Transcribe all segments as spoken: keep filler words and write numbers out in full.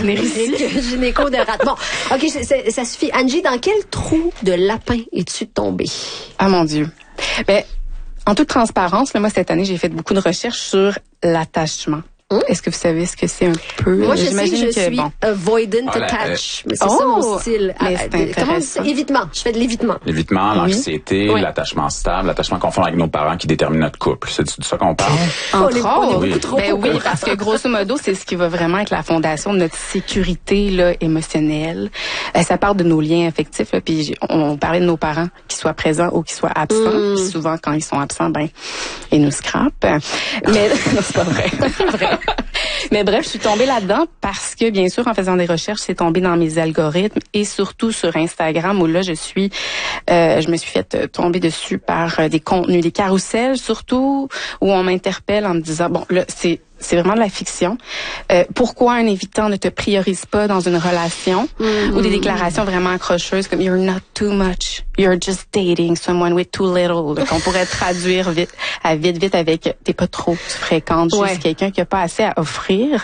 venir ici. Gynéco de rate. Bon, OK, c'est, c'est, ça suffit. Angie, dans quel trou de lapin es-tu tombée? Ah, mon Dieu. Ben, en toute transparence, là, moi, cette année, j'ai fait beaucoup de recherches sur l'attachement. Hum? Est-ce que vous savez ce que c'est un peu? Moi, je J'imagine sais que je que, suis bon. avoidant Ah, la, attach. euh, Mais c'est oh, ça mon style. mais Ah, c'est de- comment on dit ça? intéressant. Évitement. Je fais de l'évitement. L'évitement, l'anxiété, Oui. l'attachement stable, l'attachement qu'on fait avec nos parents qui détermine notre couple. C'est de ça qu'on parle? On est- Entre on est autres. beaucoup trop Ben pour oui, eux. parce que grosso modo, c'est ce qui va vraiment être la fondation de notre sécurité là, émotionnelle. Euh, ça part de nos liens affectifs. Là, puis j- on, on parlait de nos parents qui soient présents ou qui soient absents. Mm. Puis souvent, quand ils sont absents, ben ils nous scrapent. Mais non, c'est pas vrai. C'est vrai. Mais bref, je suis tombée là-dedans parce que, bien sûr, en faisant des recherches, c'est tombé dans mes algorithmes et surtout sur Instagram où là, je suis, euh, je me suis fait euh, tomber dessus par euh, des contenus, des carousels, surtout où on m'interpelle en me disant, bon, là, c'est c'est vraiment de la fiction. Euh, pourquoi un évitant ne te priorise pas dans une relation? Mm-hmm. Ou des déclarations vraiment accrocheuses comme you're not too much, you're just dating someone with too little, là, qu'on pourrait traduire vite, à vite, vite avec t'es pas trop, tu fréquentes Ouais. juste quelqu'un qui a pas assez à offrir.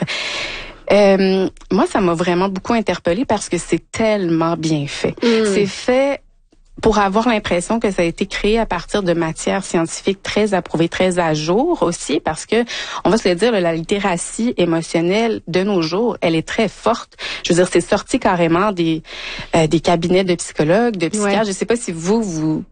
Euh, moi, ça m'a vraiment beaucoup interpellée parce que c'est tellement bien fait. Mm. C'est fait pour avoir l'impression que ça a été créé à partir de matières scientifiques très approuvées, très à jour aussi, parce que, on va se le dire, la littératie émotionnelle de nos jours, elle est très forte. Je veux dire, c'est sorti carrément des euh, des cabinets de psychologues, de psychiatres. Ouais. Je sais pas si vous, vous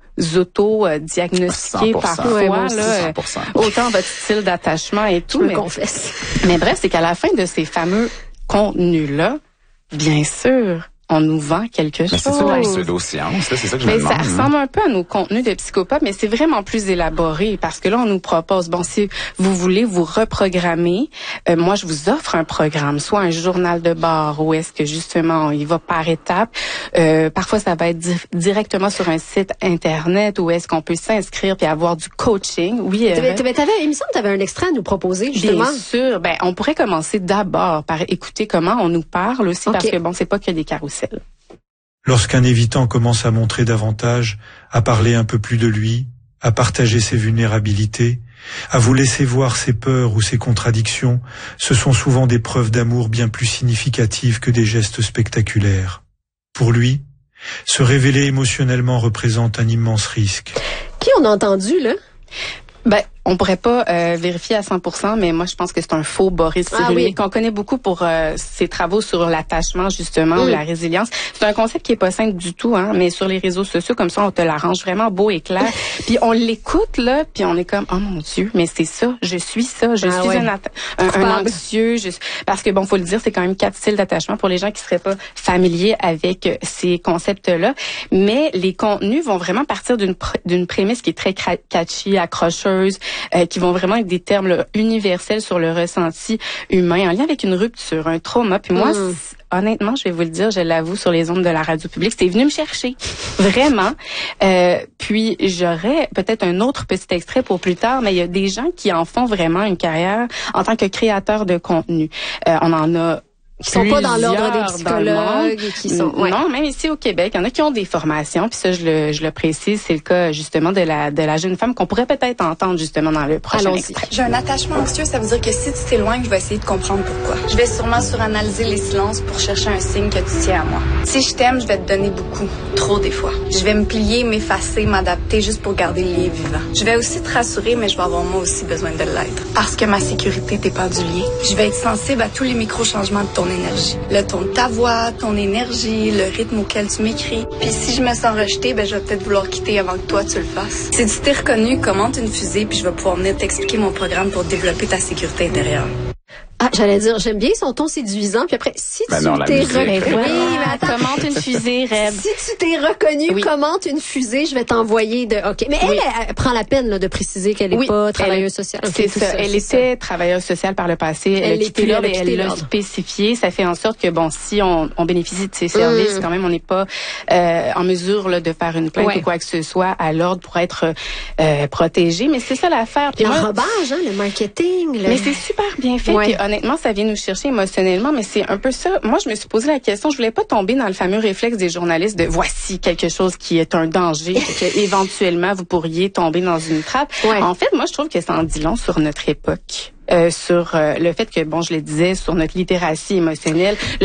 auto-diagnostiquez cent pour cent. parfois, Ouais, moi aussi, là, cent pour cent. autant votre style d'attachement et Je tout. me mais, confesse. mais bref, c'est qu'à la fin de ces fameux contenus-là, bien sûr, on nous vend quelque Mais chose. c'est ça la pseudo-science, là, c'est ça que je me Mais demande. ça ressemble un peu à nos contenus de psychopathes, mais c'est vraiment plus élaboré parce que là, on nous propose, bon, si vous voulez vous reprogrammer, euh, moi, je vous offre un programme, soit un journal de bord où est-ce que justement, il va par étapes. Euh, parfois, ça va être di- directement sur un site Internet où est-ce qu'on peut s'inscrire puis avoir du coaching. Oui, euh, T'avais, t'avais, t'avais, il me semble que tu avais un extrait à nous proposer, justement. bien sûr. Ben, on pourrait commencer d'abord par écouter comment on nous parle aussi, parce Ok. que bon, c'est pas que des carousels. Lorsqu'un évitant commence à montrer davantage, à parler un peu plus de lui, à partager ses vulnérabilités, à vous laisser voir ses peurs ou ses contradictions, ce sont souvent des preuves d'amour bien plus significatives que des gestes spectaculaires. Pour lui, se révéler émotionnellement représente un immense risque. Qui on a entendu, là? Ben, on pourrait pas euh, vérifier à cent pour cent, mais moi, je pense que c'est un faux Boris Ah Cyrulnik oui. qu'on connaît beaucoup pour euh, ses travaux sur l'attachement, justement, Mm. ou la résilience. C'est un concept qui est pas simple du tout, hein, mais sur les réseaux sociaux, comme ça, on te l'arrange vraiment beau et clair. Puis on l'écoute, là, puis on est comme, oh mon Dieu, mais c'est ça, je suis ça, je Ah suis ouais. un, atta- un, un Coupable. anxieux. Je, parce que, bon, faut le dire, c'est quand même quatre styles d'attachement pour les gens qui seraient pas familiers avec euh, ces concepts-là. Mais les contenus vont vraiment partir d'une pr- d'une prémisse qui est très cra- catchy, accrocheuse, euh, qui vont vraiment être des termes là, universels sur le ressenti humain, en lien avec une rupture, un trauma. Puis moi, Mm. c- honnêtement, je vais vous le dire, je l'avoue, sur les ondes de la radio publique, c'était venu me chercher, vraiment. Euh, puis j'aurais peut-être un autre petit extrait pour plus tard, mais il y a des gens qui en font vraiment une carrière en tant que créateurs de contenu. Euh, on en a Qui sont pas dans l'ordre des plusieurs dans le monde. psychologues, qui sont, ouais. Non, même ici au Québec, il y en a qui ont des formations, puis ça, je le, je le précise, c'est le cas justement de la de la jeune femme qu'on pourrait peut-être entendre justement dans le prochain Allons-y. extrait. J'ai un attachement anxieux, ça veut dire que si tu t'éloignes, je vais essayer de comprendre pourquoi. Je vais sûrement suranalyser les silences pour chercher un signe que tu tiens à moi. Si je t'aime, je vais te donner beaucoup, trop des fois. Je vais me plier, m'effacer, m'adapter juste pour garder le lien vivant. Je vais aussi te rassurer, mais je vais avoir moi aussi besoin de l'être. Parce que ma sécurité dépend du lien. Je vais être sensible à tous les micro-changements de ton énergie. Le ton de ta voix, ton énergie, le rythme auquel tu m'écris. Puis si je me sens rejetée, ben je vais peut-être vouloir quitter avant que toi tu le fasses. Si tu t'es reconnu, commente une fusée, puis je vais pouvoir venir t'expliquer mon programme pour développer ta sécurité intérieure. Ah, j'allais dire, j'aime bien son ton séduisant, puis après, si Ben tu non, la t'es musique. reconnu... Mais Oui, oui, mais attends. commente une fusée, Reb. Si tu t'es reconnu, Oui. commente une fusée, je vais t'envoyer de... OK. Mais elle, Oui. elle, elle prend la peine là, de préciser qu'elle n'est Oui, pas elle- travailleuse sociale. OK, C'est tout ça. Elle c'est était travailleuse sociale par le passé. Elle, Elle a l'est quitté plus, l'ordre elle a et quitté elle l'a l'ordre. spécifié. Ça fait en sorte que, bon, si on, on bénéficie de ces services, Mm. quand même, on n'est pas euh, en mesure là, de faire une plainte Ouais. ou quoi que ce soit à l'ordre pour être euh, protégé. Mais c'est ça l'affaire. Puis moi, L'enrobage, hein, le marketing. Le... mais c'est super bien fait. Ouais. Puis honnêtement, ça vient nous chercher émotionnellement, mais c'est un peu ça. Moi, je me suis posé la question, je voulais pas tomber dans le fameux réflexe des journalistes de voici quelque chose qui est un danger, que éventuellement vous pourriez tomber dans une trappe. Ouais. En fait, moi, je trouve que ça en dit long sur notre époque. Euh, sur euh, le fait que, bon, je le disais, sur notre littératie émotionnelle. Le